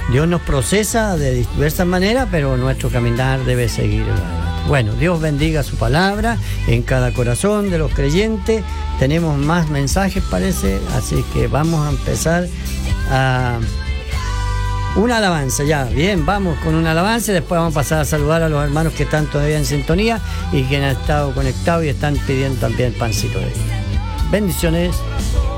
Dios nos procesa de diversas maneras, pero nuestro caminar debe seguir adelante. Bueno, Dios bendiga su palabra en cada corazón de los creyentes. Tenemos más mensajes, parece, así que vamos a empezar a una alabanza. Ya, bien, vamos con una alabanza y después vamos a pasar a saludar a los hermanos que están todavía en sintonía y que han estado conectados y están pidiendo también el pancito de vida. Bendiciones.